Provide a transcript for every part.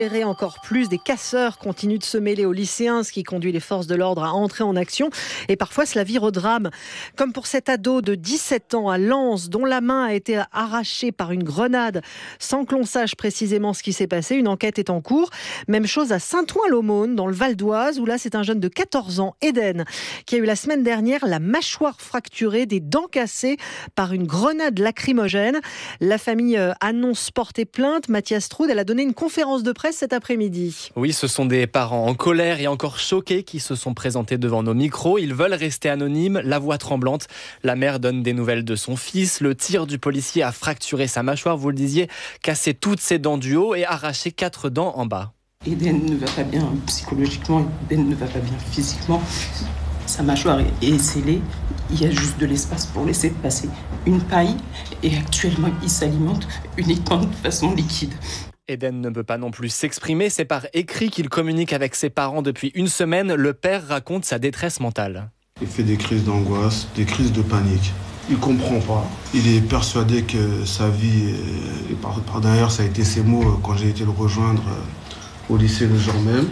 Encore plus, des casseurs continuent de se mêler aux lycéens, ce qui conduit les forces de l'ordre à entrer en action. Et parfois, cela vire au drame. Comme pour cet ado de 17 ans à Lens, dont la main a été arrachée par une grenade, sans que l'on sache précisément ce qui s'est passé. Une enquête est en cours. Même chose à Saint-Ouen-l'Aumône, dans le Val d'Oise, où là, c'est un jeune de 14 ans, Eden, qui a eu la semaine dernière la mâchoire fracturée, des dents cassées par une grenade lacrymogène. La famille annonce porter plainte. Mathias Troud, elle a donné une conférence de presse cet après-midi. Oui, ce sont des parents en colère et encore choqués qui se sont présentés devant nos micros. Ils veulent rester anonymes, la voix tremblante. La mère donne des nouvelles de son fils. Le tir du policier a fracturé sa mâchoire, vous le disiez, cassé toutes ses dents du haut et arraché 4 dents en bas. Eden ne va pas bien psychologiquement, Eden ne va pas bien physiquement. Sa mâchoire est scellée. Il y a juste de l'espace pour laisser passer une paille. Et actuellement, il s'alimente uniquement de façon liquide. Eden ne peut pas non plus s'exprimer, c'est par écrit qu'il communique avec ses parents depuis une semaine. Le père raconte sa détresse mentale. Il fait des crises d'angoisse, des crises de panique. Il ne comprend pas. Il est persuadé que sa vie, et par derrière, ça a été ses mots quand j'ai été le rejoindre au lycée le jour même.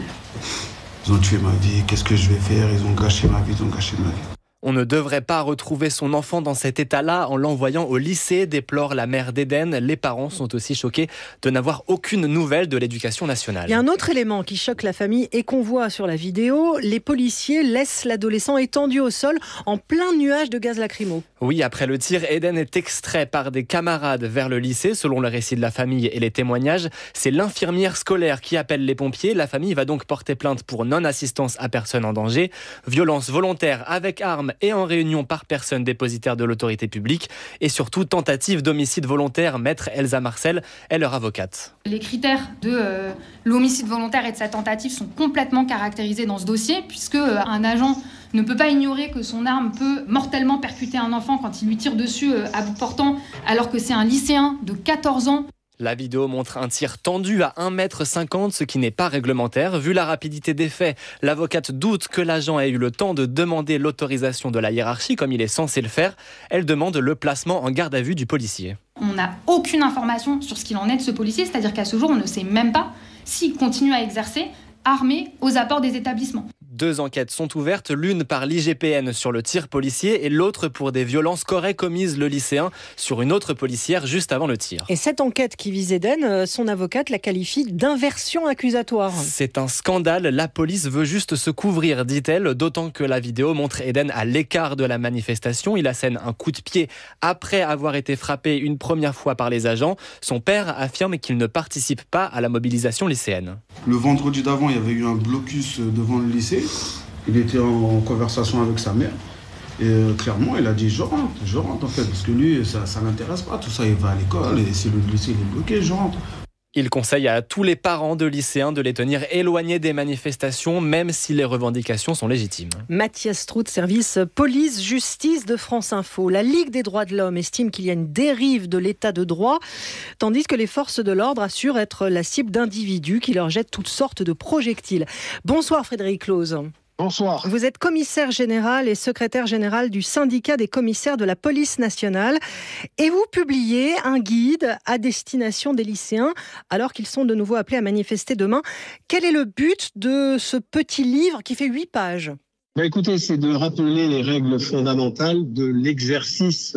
Ils ont tué ma vie, qu'est-ce que je vais faire? Ils ont gâché ma vie, ils ont gâché ma vie. On ne devrait pas retrouver son enfant dans cet état-là en l'envoyant au lycée, déplore la mère d'Eden. Les parents sont aussi choqués de n'avoir aucune nouvelle de l'éducation nationale. Il y a un autre élément qui choque la famille et qu'on voit sur la vidéo. Les policiers laissent l'adolescent étendu au sol en plein nuage de gaz lacrymo. Oui, après le tir, Eden est extrait par des camarades vers le lycée. Selon le récit de la famille et les témoignages, c'est l'infirmière scolaire qui appelle les pompiers. La famille va donc porter plainte pour non-assistance à personne en danger, violence volontaire avec arme et en réunion par personne dépositaire de l'autorité publique et surtout tentative d'homicide volontaire. Maître Elsa Marcel est leur avocate. Les critères de l'homicide volontaire et de sa tentative sont complètement caractérisés dans ce dossier puisque un agent ne peut pas ignorer que son arme peut mortellement percuter un enfant quand il lui tire dessus à bout portant alors que c'est un lycéen de 14 ans. La vidéo montre un tir tendu à 1,50 m, ce qui n'est pas réglementaire. Vu la rapidité des faits, l'avocate doute que l'agent ait eu le temps de demander l'autorisation de la hiérarchie, comme il est censé le faire. Elle demande le placement en garde à vue du policier. On n'a aucune information sur ce qu'il en est de ce policier, c'est-à-dire qu'à ce jour, on ne sait même pas s'il continue à exercer armé aux abords des établissements. 2 enquêtes sont ouvertes, l'une par l'IGPN sur le tir policier et l'autre pour des violences qu'aurait commises le lycéen sur une autre policière juste avant le tir. Et cette enquête qui vise Eden, son avocate la qualifie d'inversion accusatoire. C'est un scandale, la police veut juste se couvrir, dit-elle, d'autant que la vidéo montre Eden à l'écart de la manifestation. Il assène un coup de pied après avoir été frappé une première fois par les agents. Son père affirme qu'il ne participe pas à la mobilisation lycéenne. Le vendredi d'avant, il y avait eu un blocus devant le lycée. Il était en conversation avec sa mère. Et clairement, il a dit je rentre en fait. Parce que lui, ça ne l'intéresse pas. Tout ça, il va à l'école. Et si le lycée est bloqué, je rentre. Il conseille à tous les parents de lycéens de les tenir éloignés des manifestations, même si les revendications sont légitimes. Mathias Trout, service police-justice de France Info. La Ligue des droits de l'homme estime qu'il y a une dérive de l'état de droit, tandis que les forces de l'ordre assurent être la cible d'individus qui leur jettent toutes sortes de projectiles. Bonsoir Frédéric Close. Bonsoir. Vous êtes commissaire général et secrétaire général du syndicat des commissaires de la police nationale et vous publiez un guide à destination des lycéens alors qu'ils sont de nouveau appelés à manifester demain. Quel est le but de ce petit livre qui fait 8 pages ? Écoutez, c'est de rappeler les règles fondamentales de l'exercice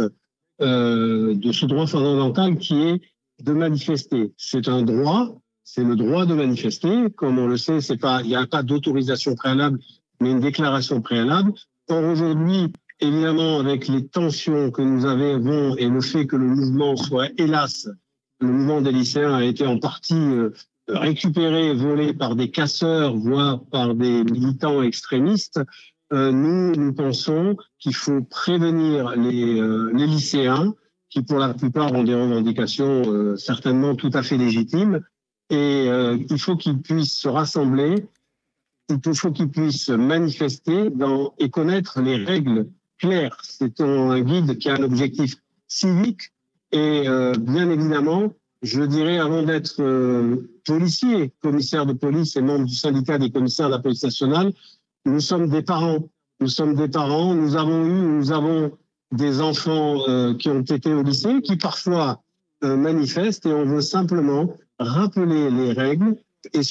de ce droit fondamental qui est de manifester. C'est un droit, c'est le droit de manifester. Comme on le sait, il n'y a pas d'autorisation préalable, mais une déclaration préalable. Or, aujourd'hui, évidemment, avec les tensions que nous avons et le fait que le mouvement soit, hélas, le mouvement des lycéens a été en partie récupéré, volé par des casseurs, voire par des militants extrémistes, nous pensons qu'il faut prévenir les lycéens, qui pour la plupart ont des revendications certainement tout à fait légitimes, et il faut qu'ils puissent se rassembler. Il faut qu'ils puissent manifester et connaître les règles claires. C'est un guide qui a un objectif civique et bien évidemment, je dirais avant d'être policier, commissaire de police et membre du syndicat des commissaires de la police nationale, nous sommes des parents. Nous avons des enfants qui ont été au lycée, qui parfois manifestent et on veut simplement rappeler les règles Et